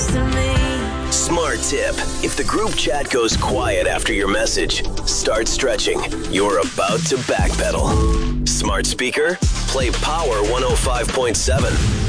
close to me. Smart tip. If the group chat goes quiet after your message, start stretching. You're about to backpedal. Smart speaker, play Power 105.7.